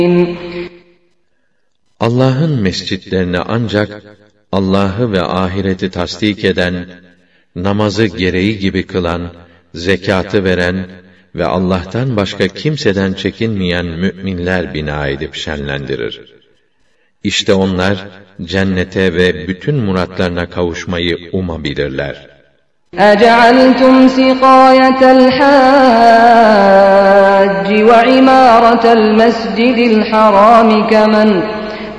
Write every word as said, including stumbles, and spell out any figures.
Allah'ın mescitlerini ancak Allah'ı ve ahireti tasdik eden, namazı gereği gibi kılan, zekatı veren ve Allah'tan başka kimseden çekinmeyen müminler bina edip şenlendirir. İşte onlar cennete ve bütün muratlarına kavuşmayı umabilirler. أَجَعَلْتُمْ سِقَايَةَ الْحَاجِّ وَعِمَارَةَ الْمَسْجِدِ الْحَرَامِ كَمَنْ